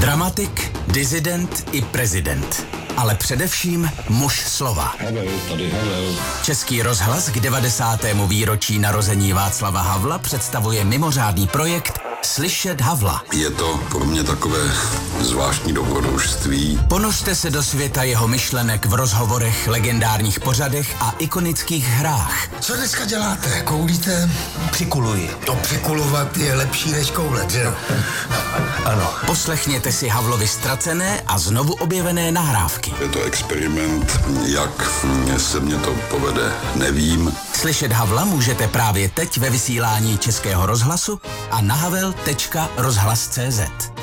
Dramatik, disident i prezident. Ale především muž slova. Český rozhlas k 90. výročí narození Václava Havla představuje mimořádný projekt Slyšet Havla. Je to pro mě takové zvláštní dobrodružství. Ponořte se do světa jeho myšlenek v rozhovorech, legendárních pořadech a ikonických hrách. Co dneska děláte? Koulíte? Přikuluji. To přikulovat je lepší než koulet, že jo? Ano. Poslechněte si Havlovi ztracené a znovu objevené nahrávky. Je to experiment, jak se mně to povede, nevím. Slyšet Havla můžete právě teď ve vysílání Českého rozhlasu a na havel.rozhlas.cz.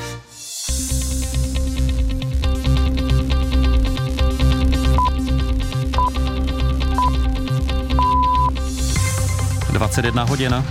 hodin.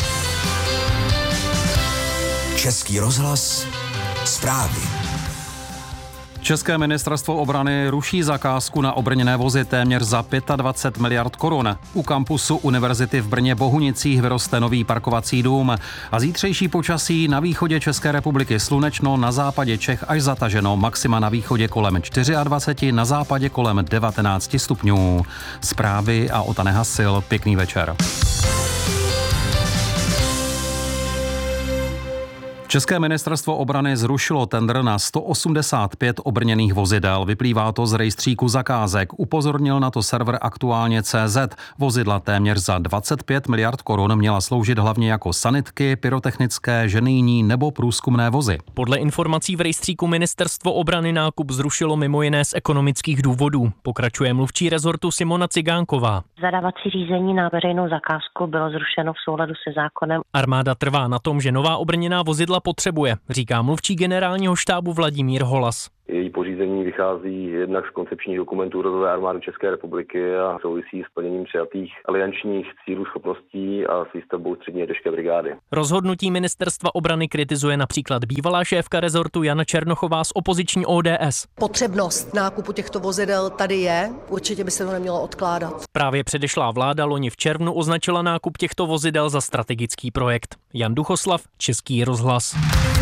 Český rozhlas, zprávy. České ministerstvo obrany ruší zakázku na obrněné vozy téměř za 25 miliard korun. U kampusu Univerzity v Brně Bohunicích vyroste nový parkovací dům a zítřejší počasí na východě České republiky slunečno, na západě Čech až zataženo, maxima na východě kolem 24, na západě kolem 19 stupňů. Zprávy a Ota Nehasil, pěkný večer. České ministerstvo obrany zrušilo tendr na 185 obrněných vozidel. Vyplývá to z rejstříku zakázek. Upozornil na to server Aktuálně.cz. Vozidla téměř za 25 miliard korun měla sloužit hlavně jako sanitky, pyrotechnické, ženijní nebo průzkumné vozy. Podle informací v rejstříku ministerstvo obrany nákup zrušilo mimo jiné z ekonomických důvodů. Pokračuje mluvčí rezortu Simona Cigánková. Zadávací řízení na veřejnou zakázku bylo zrušeno v souladu se zákonem. Armáda trvá na tom, že nová obrněná vozidla potřebuje, říká mluvčí generálního štábu Vladimír Holas. Její pořízení vychází jednak z koncepčních dokumentů Rodové armády České republiky a souvisí s plněním přijatých aliančních cílů, schopností a s výstavbou střední těžké brigády. Rozhodnutí ministerstva obrany kritizuje například bývalá šéfka rezortu Jana Černochová z opoziční ODS. Potřebnost nákupu těchto vozidel tady je, určitě by se to nemělo odkládat. Právě předešlá vláda loni v červnu označila nákup těchto vozidel za strategický projekt. Jan Duchoslav, Český rozhlas.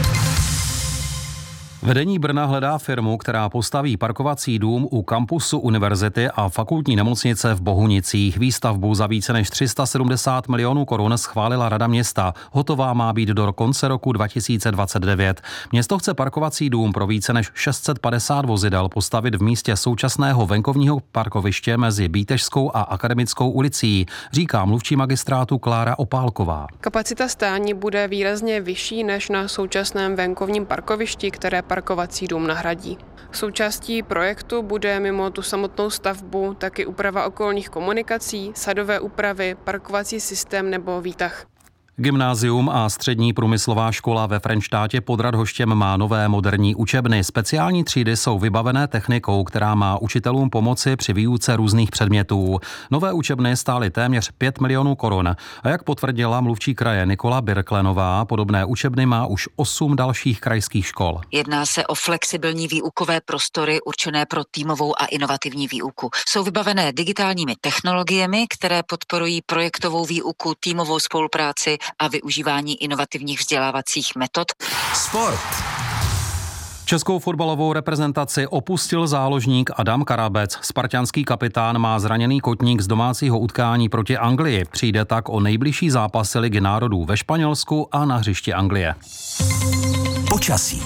Vedení Brna hledá firmu, která postaví parkovací dům u kampusu univerzity a fakultní nemocnice v Bohunicích. Výstavbu za více než 370 milionů korun schválila Rada města. Hotová má být do konce roku 2029. Město chce parkovací dům pro více než 650 vozidel postavit v místě současného venkovního parkoviště mezi Bítežskou a Akademickou ulicí, říká mluvčí magistrátu Klára Opálková. Kapacita stání bude výrazně vyšší než na současném venkovním parkovišti, které parkovací dům nahradí. Součástí projektu bude mimo tu samotnou stavbu taky úprava okolních komunikací, sadové úpravy, parkovací systém nebo výtah. Gymnázium a střední průmyslová škola ve Frenštátě pod Radhoštěm má nové moderní učebny. Speciální třídy jsou vybavené technikou, která má učitelům pomoci při výuce různých předmětů. Nové učebny stály téměř 5 milionů korun. A jak potvrdila mluvčí kraje Nikola Birklenová, podobné učebny má už 8 dalších krajských škol. Jedná se o flexibilní výukové prostory určené pro týmovou a inovativní výuku. Jsou vybavené digitálními technologiemi, které podporují projektovou výuku, týmovou spolupráci a využívání inovativních vzdělávacích metod. Sport. Českou fotbalovou reprezentaci opustil záložník Adam Karabec. Spartanský kapitán má zraněný kotník z domácího utkání proti Anglii. Přijde tak o nejbližší zápasy Ligy národů ve Španělsku a na hřišti Anglie. Počasí.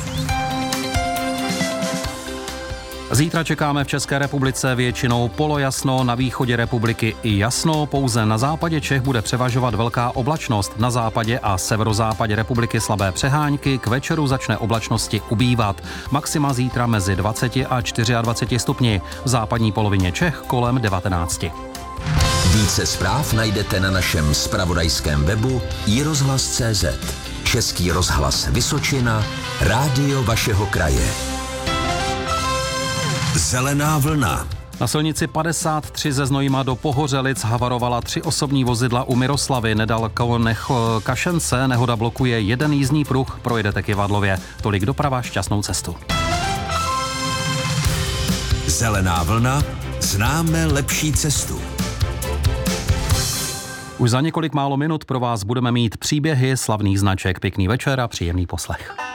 Zítra čekáme v České republice většinou polojasno, na východě republiky i jasno, pouze na západě Čech bude převažovat velká oblačnost, na západě a severozápadě republiky slabé přehánky, k večeru začne oblačnosti ubývat. Maxima zítra mezi 20 a 24 stupni, v západní polovině Čech kolem 19. Více zpráv najdete na našem zpravodajském webu iRozhlas.cz. Český rozhlas Vysočina, rádio vašeho kraje. Zelená vlna. Na silnici 53 ze Znojma do Pohořelic havarovala 3 osobní vozidla u Miroslavy. Nedaleko Kašence nehoda blokuje jeden jízdní pruh, projedete k Jivadlově. Tolik doprava, šťastnou cestu. Zelená vlna, známe lepší cestu. Už za několik málo minut pro vás budeme mít příběhy slavných značek. Pěkný večer a příjemný poslech.